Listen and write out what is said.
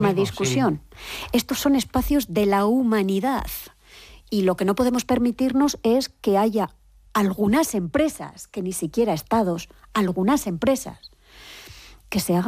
discusión. Estos son espacios de la humanidad y lo que no podemos permitirnos es que haya algunas empresas, que ni siquiera estados, algunas empresas, que se hagan